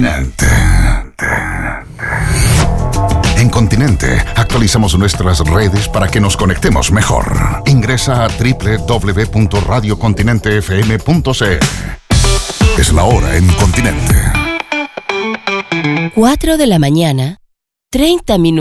Continente. En Continente actualizamos nuestras redes para que nos conectemos mejor. Ingresa a www.radiocontinentefm.cl. Es la hora en Continente. 4 de la mañana, 30 minutos.